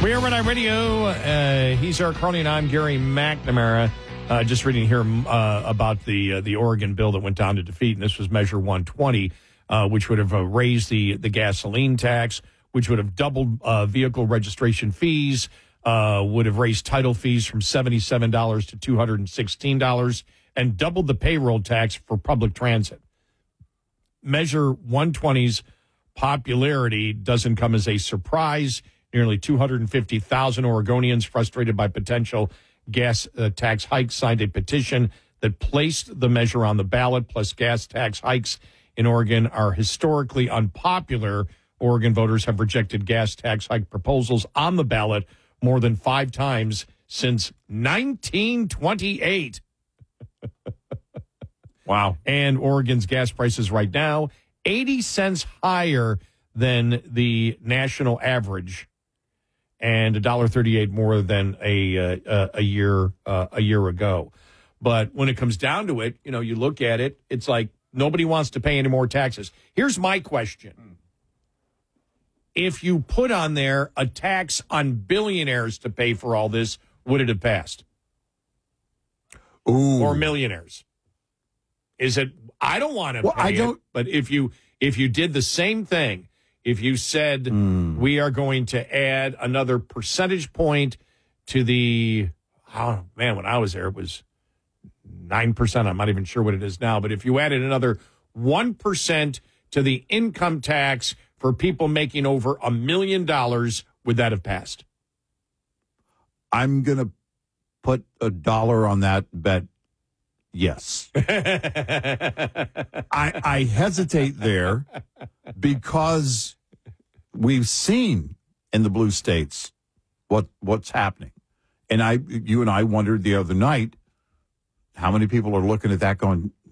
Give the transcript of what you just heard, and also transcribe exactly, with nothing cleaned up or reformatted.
We are Red Eye Radio. Uh, he's Eric Carney, and I'm Gary McNamara. Uh, just reading here uh, about the uh, the Oregon bill that went down to defeat, and this was Measure one twenty, uh, which would have uh, raised the, the gasoline tax, which would have doubled uh, vehicle registration fees, uh, would have raised title fees from seventy-seven dollars to two hundred sixteen dollars, and doubled the payroll tax for public transit. Measure one twenty's popularity doesn't come as a surprise. Nearly two hundred fifty thousand Oregonians frustrated by potential gas uh, tax hikes signed a petition that placed the measure on the ballot. Plus, gas tax hikes in Oregon are historically unpopular. Oregon voters have rejected gas tax hike proposals on the ballot more than five times since nineteen twenty-eight. Wow. And Oregon's gas prices right now, eighty cents higher than the national average, and one dollar thirty-eight more than a uh, a year uh, a year ago. But when it comes down to it, you know, you look at it, it's like nobody wants to pay any more taxes. Here's my question. If you put on there a tax on billionaires to pay for all this, would it have passed? Ooh. Or millionaires? Is it, I don't want to well, pay I don't, it, but if you if you did the same thing, if you said mm. we are going to add another percentage point to the, oh man, when I was there, it was nine percent. I'm not even sure what it is now. But if you added another one percent to the income tax for people making over a million dollars, would that have passed? I'm going to put a dollar on that bet. Yes. I, I hesitate there because we've seen in the blue states what what's happening. And I, you and I wondered the other night how many people are looking at that going,